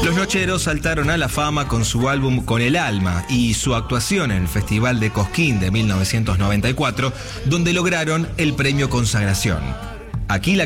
Los Nocheros saltaron a la fama con su álbum Con el Alma y su actuación en el Festival de Cosquín de 1994, donde lograron el premio Consagración. Aquí la